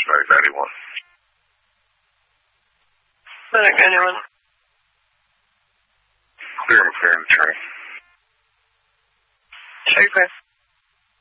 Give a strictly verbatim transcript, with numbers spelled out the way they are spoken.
Medic ninety-one. Medic ninety-one. Clear and clear in the train. Check, clear.